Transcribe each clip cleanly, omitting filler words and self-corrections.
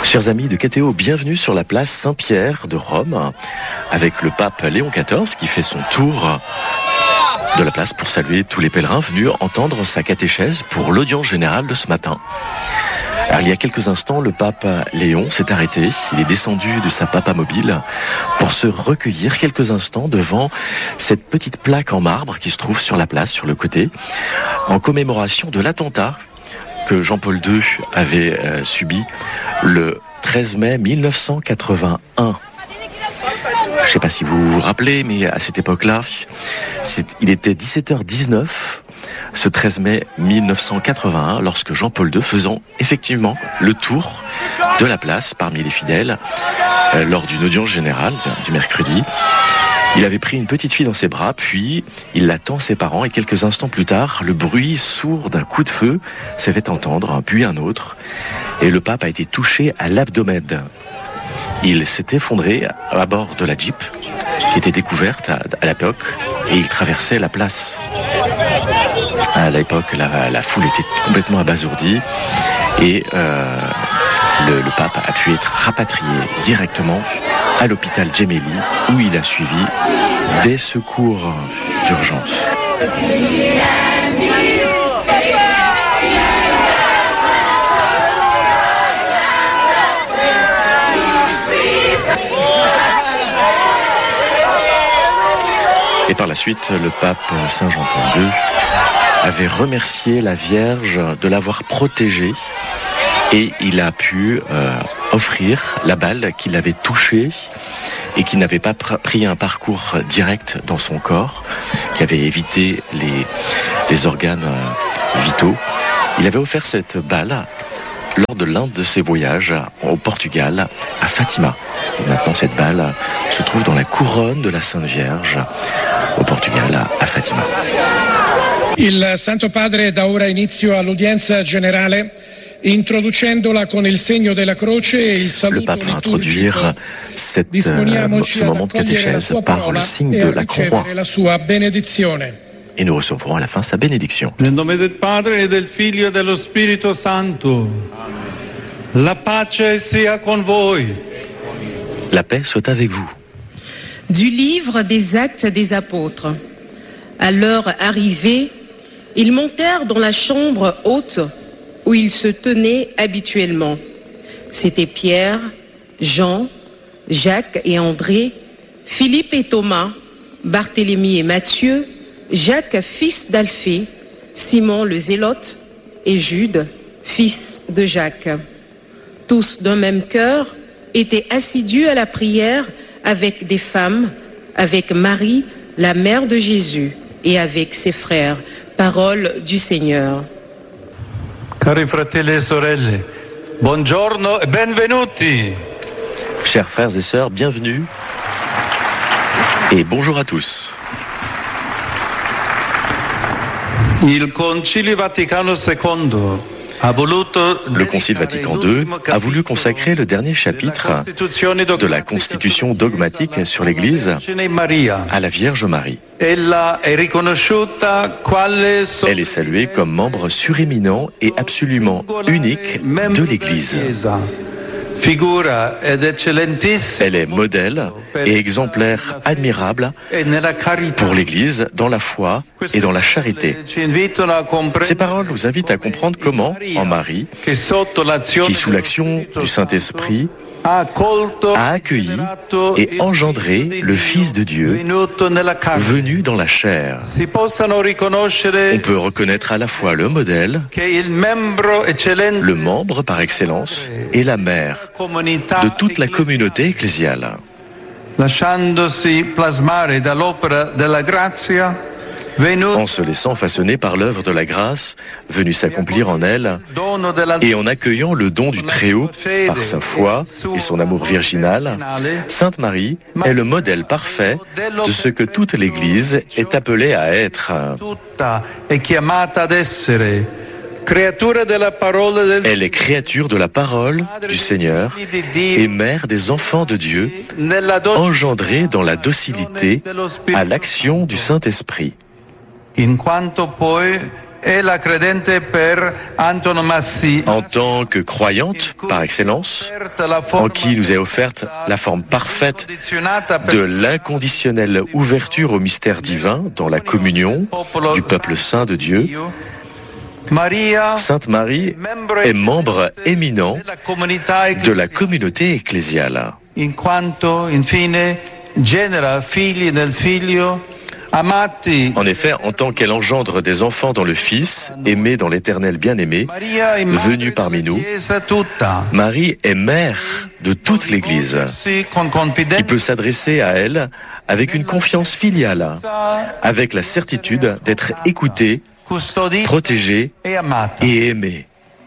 Chers amis de KTO, bienvenue sur la place Saint-Pierre de Rome avec le pape Léon XIV qui fait son tour de la place pour saluer tous les pèlerins venus entendre sa catéchèse pour l'audience générale de ce matin. Alors, il y a quelques instants, le pape Léon s'est arrêté, il est descendu de sa papamobile pour se recueillir quelques instants devant cette petite plaque en marbre qui se trouve sur la place, sur le côté, en commémoration de l'attentat que Jean-Paul II avait subi le 13 mai 1981. Je ne sais pas si vous vous rappelez, mais à cette époque-là, il était 17h19, ce 13 mai 1981, lorsque Jean-Paul II, faisant effectivement le tour de la place parmi les fidèles, lors d'une audience générale du mercredi, il avait pris une petite fille dans ses bras, puis il l'attend à ses parents, et quelques instants plus tard, le bruit sourd d'un coup de feu s'est fait entendre, puis un autre, et le pape a été touché à l'abdomen. Il s'est effondré à bord de la Jeep, qui était découverte à l'époque, et il traversait la place. À l'époque, la foule était complètement abasourdie, et le pape a pu être rapatrié directement à l'hôpital Gemelli, où il a suivi des secours d'urgence. Et par la suite, le pape Saint Jean-Paul II avait remercié la Vierge de l'avoir protégé, et il a pu offrir la balle qui l'avait touché et qui n'avait pas pris un parcours direct dans son corps, qui avait évité les organes vitaux. Il avait offert cette balle lors de l'un de ses voyages au Portugal, à Fatima. Et maintenant, cette balle se trouve dans la couronne de la Sainte Vierge au Portugal, à Fatima. Il Santo Padre dà ora inizio all'udienza generale, introducendola con il segno della croce e il saluto. Le pape va introduire ce moment de catéchèse par le signe de la croix. Et nous recevrons à la fin sa bénédiction. Nel nome del Padre e del Figlio e dello Spirito Santo. La pace sia con voi. La paix soit avec vous. Du livre des Actes des Apôtres. À leur arrivée, ils montèrent dans la chambre haute où ils se tenaient habituellement. C'étaient Pierre, Jean, Jacques et André, Philippe et Thomas, Barthélemy et Matthieu, Jacques, fils d'Alphée, Simon le Zélote et Jude, fils de Jacques. Tous d'un même cœur étaient assidus à la prière avec des femmes, avec Marie, la mère de Jésus, et avec ses frères. Parole du Seigneur. Cari fratelli e sorelle, buongiorno e benvenuti. Chers frères et sœurs, bienvenue et bonjour à tous. Il Concilio Vaticano II Le Concile Vatican II a voulu consacrer le dernier chapitre de la Constitution dogmatique sur l'Église à la Vierge Marie. Elle est saluée comme membre suréminent et absolument unique de l'Église. Elle est modèle et exemplaire admirable pour l'Église dans la foi et dans la charité. Ces paroles nous invitent à comprendre comment, en Marie, qui sous l'action du Saint-Esprit, a accueilli et engendré le Fils de Dieu venu dans la chair. On peut reconnaître à la fois le modèle, le membre par excellence et la mère de toute la communauté ecclésiale. En se laissant façonner par l'œuvre de la grâce venue s'accomplir en elle, et en accueillant le don du Très-Haut par sa foi et son amour virginal, Sainte Marie est le modèle parfait de ce que toute l'Église est appelée à être. Elle est créature de la parole du Seigneur et mère des enfants de Dieu, engendrée dans la docilité à l'action du Saint-Esprit. En tant que croyante par excellence, en qui nous est offerte la forme parfaite de l'inconditionnelle ouverture au mystère divin dans la communion du peuple saint de Dieu, Sainte Marie est membre éminent de la communauté ecclésiale. En effet, en tant qu'elle engendre des enfants dans le Fils, aimé dans l'Éternel bien-aimé, venu parmi nous, Marie est mère de toute l'Église, qui peut s'adresser à elle avec une confiance filiale, avec la certitude d'être écoutée, protégée et aimée.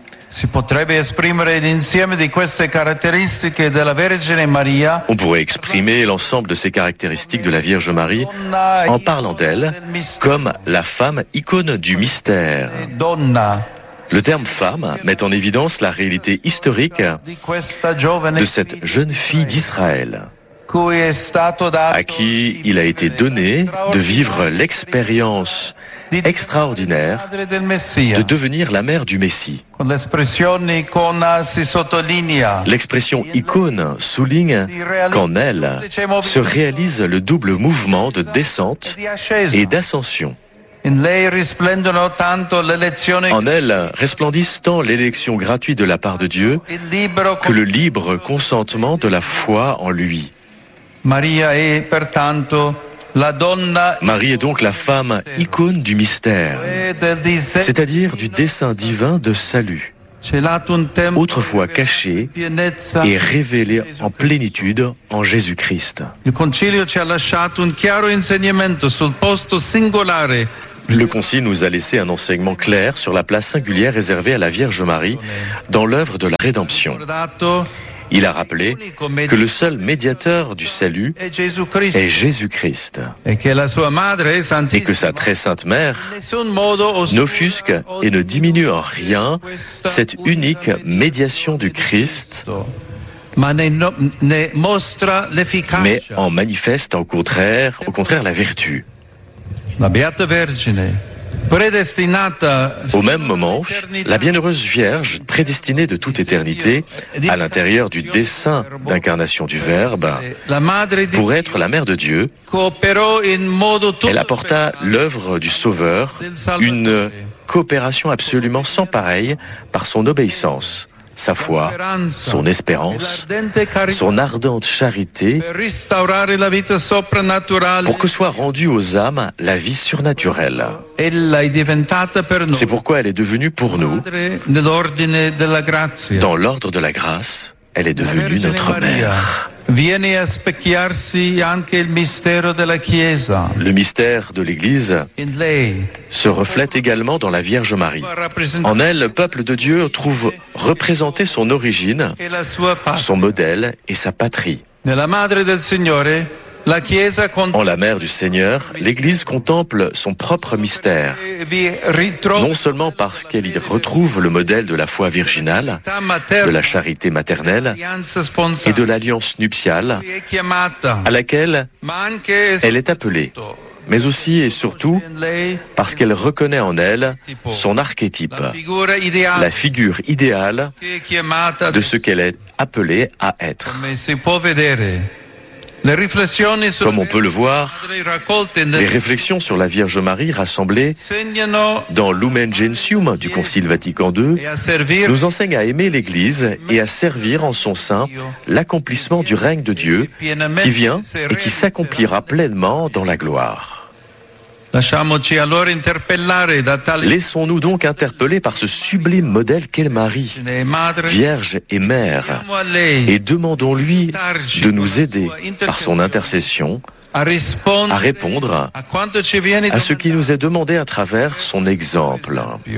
On pourrait exprimer l'ensemble de ces caractéristiques de la Vierge Marie en parlant d'elle comme la femme icône du mystère. Le terme femme met en évidence la réalité historique de cette jeune fille d'Israël, à qui il a été donné de vivre l'expérience extraordinaire de devenir la mère du Messie. L'expression icône souligne qu'en elle se réalise le double mouvement de descente et d'ascension. En elle resplendissent tant l'élection gratuite de la part de Dieu que le libre consentement de la foi en lui. Marie est donc la femme icône du mystère, c'est-à-dire du dessein divin de salut, autrefois caché et révélé en plénitude en Jésus-Christ. Le Concile nous a laissé un enseignement clair sur la place singulière réservée à la Vierge Marie dans l'œuvre de la rédemption. Il a rappelé que le seul médiateur du salut est Jésus-Christ et que sa très sainte mère n'offusque et ne diminue en rien cette unique médiation du Christ, mais en manifeste au contraire la vertu. Au même moment, la bienheureuse Vierge, prédestinée de toute éternité, à l'intérieur du dessein d'incarnation du Verbe, pour être la mère de Dieu, elle apporta l'œuvre du Sauveur, une coopération absolument sans pareille par son obéissance, sa foi, son espérance, son ardente charité, pour que soit rendue aux âmes la vie surnaturelle. C'est pourquoi elle est devenue pour nous, dans l'ordre de la grâce, elle est devenue notre mère. Le mystère de l'Église se reflète également dans la Vierge Marie. En elle, le peuple de Dieu trouve représenter son origine, son modèle et sa patrie. En la mère du Seigneur, l'Église contemple son propre mystère, non seulement parce qu'elle y retrouve le modèle de la foi virginale, de la charité maternelle et de l'alliance nuptiale à laquelle elle est appelée, mais aussi et surtout parce qu'elle reconnaît en elle son archétype, la figure idéale de ce qu'elle est appelée à être. Comme on peut le voir, les réflexions sur la Vierge Marie rassemblées dans Lumen Gentium du Concile Vatican II nous enseignent à aimer l'Église et à servir en son sein l'accomplissement du règne de Dieu qui vient et qui s'accomplira pleinement dans la gloire. Laissons-nous donc interpeller par ce sublime modèle qu'est Marie, Vierge et Mère, et demandons-lui de nous aider par son intercession à répondre à ce qui nous est demandé à travers son exemple.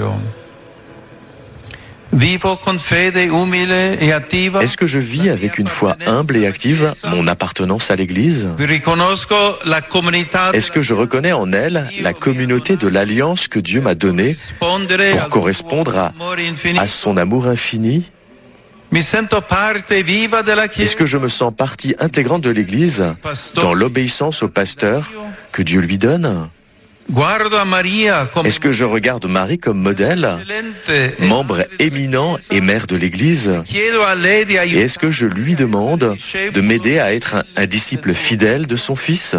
Est-ce que je vis avec une foi humble et active mon appartenance à l'Église? Est-ce que je reconnais en elle la communauté de l'alliance que Dieu m'a donnée pour correspondre à son amour infini? Est-ce que je me sens partie intégrante de l'Église dans l'obéissance au pasteur que Dieu lui donne? Est-ce que je regarde Marie comme modèle, membre éminent et mère de l'Église? Et est-ce que je lui demande de m'aider à être un disciple fidèle de son Fils?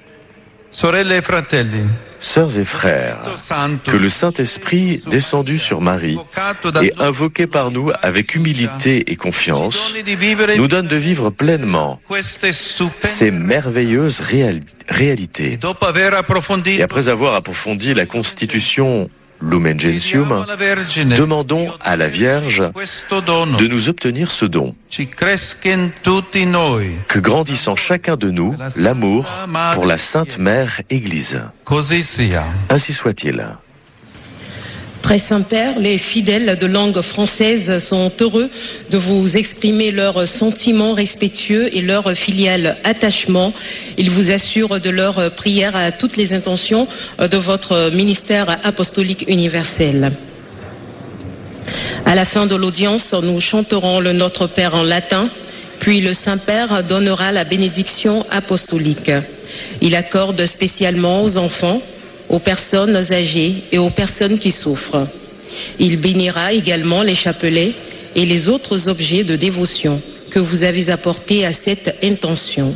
Sœurs et frères, que le Saint-Esprit descendu sur Marie et invoqué par nous avec humilité et confiance nous donne de vivre pleinement ces merveilleuses réalités. Et après avoir approfondi la Constitution Lumen Gentium, demandons à la Vierge de nous obtenir ce don. Que grandisse en chacun de nous l'amour pour la Sainte Mère Église. Ainsi soit-il. Très Saint-Père, les fidèles de langue française sont heureux de vous exprimer leurs sentiments respectueux et leur filial attachement. Ils vous assurent de leur prière à toutes les intentions de votre ministère apostolique universel. À la fin de l'audience, nous chanterons le Notre Père en latin, puis le Saint-Père donnera la bénédiction apostolique. Il accorde spécialement aux enfants, aux personnes âgées et aux personnes qui souffrent. Il bénira également les chapelets et les autres objets de dévotion que vous avez apportés à cette intention.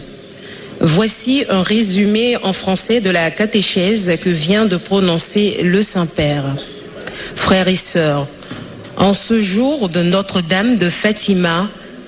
Voici un résumé en français de la catéchèse que vient de prononcer le Saint-Père. Frères et sœurs, en ce jour de Notre-Dame de Fatima,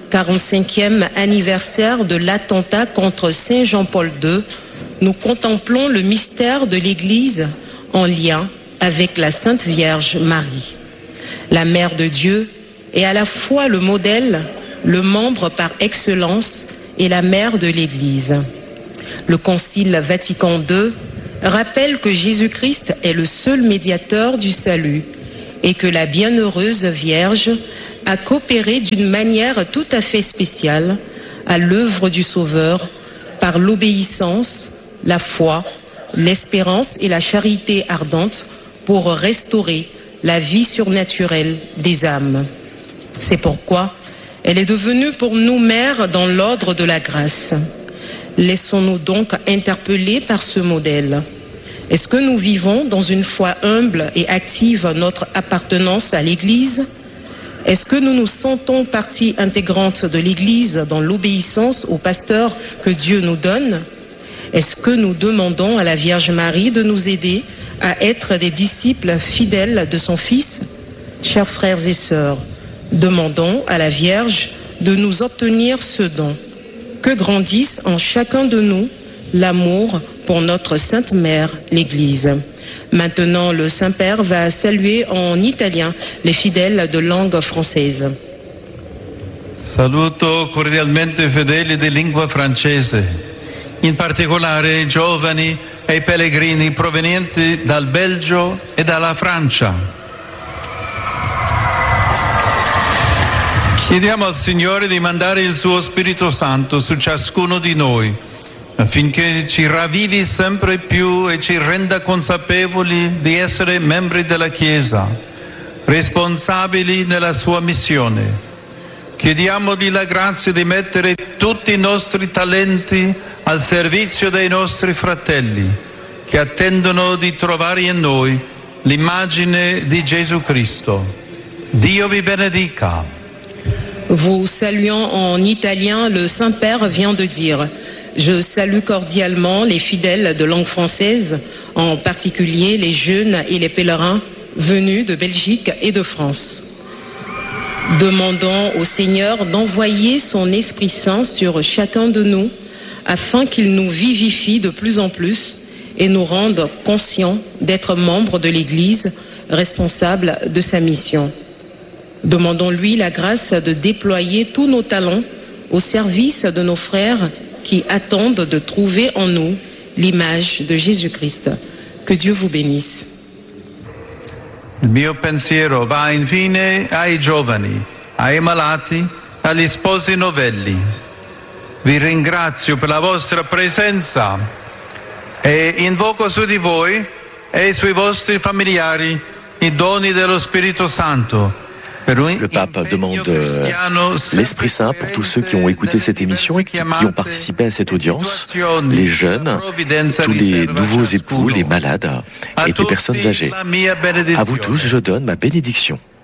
45e anniversaire de l'attentat contre Saint Jean-Paul II, nous contemplons le mystère de l'Église en lien avec la Sainte Vierge Marie. La Mère de Dieu est à la fois le modèle, le membre par excellence et la mère de l'Église. Le Concile Vatican II rappelle que Jésus-Christ est le seul médiateur du salut et que la bienheureuse Vierge a coopéré d'une manière tout à fait spéciale à l'œuvre du Sauveur par l'obéissance, la foi, l'espérance et la charité ardente pour restaurer la vie surnaturelle des âmes. C'est pourquoi elle est devenue pour nous mère dans l'ordre de la grâce. Laissons-nous donc interpeller par ce modèle. Est-ce que nous vivons dans une foi humble et active notre appartenance à l'Église? Est-ce que nous nous sentons partie intégrante de l'Église dans l'obéissance au pasteur que Dieu nous donne? Est-ce que nous demandons à la Vierge Marie de nous aider à être des disciples fidèles de son Fils? Chers frères et sœurs, demandons à la Vierge de nous obtenir ce don. Que grandisse en chacun de nous l'amour pour notre Sainte Mère, l'Église. Maintenant, le Saint-Père va saluer en italien les fidèles de langue française. Saluto cordialmente i fedeli di lingua francese, in particolare i giovani e i pellegrini provenienti dal Belgio e dalla Francia. Chiediamo al Signore di mandare il suo Spirito Santo su ciascuno di noi, affinché ci ravvivi sempre più e ci renda consapevoli di essere membri della Chiesa, responsabili nella sua missione. Chiediamogli la grazia di mettere tutti i nostri talenti al servizio dei nostri fratelli, che attendono di trovare in noi l'immagine di Gesù Cristo. Dio vi benedica. Vous saluant en italien, le Saint-Père vient de dire: je salue cordialement les fidèles de langue française, en particulier les jeunes et les pèlerins venus de Belgique et de France. Demandons au Seigneur d'envoyer son Esprit Saint sur chacun de nous, afin qu'il nous vivifie de plus en plus et nous rende conscients d'être membres de l'Église, responsables de sa mission. Demandons-lui la grâce de déployer tous nos talents au service de nos frères qui attendent de trouver en nous l'image de Jésus-Christ. Que Dieu vous bénisse. Il mio pensiero va infine ai giovani, ai malati, agli sposi novelli. Vi ringrazio per la vostra presenza e invoco su di voi e sui vostri familiari i doni dello Spirito Santo, Le pape demande l'Esprit Saint pour tous ceux qui ont écouté cette émission et qui ont participé à cette audience, les jeunes, tous les nouveaux époux, les malades et les personnes âgées. À vous tous, je donne ma bénédiction.